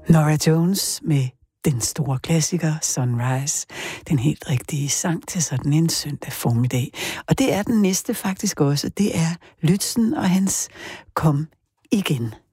Norah Jones med den store klassiker Sunrise. Den helt rigtige sang til sådan en søndag formiddag. Og det er den næste faktisk også. Det er Lützen og hans Kom igen.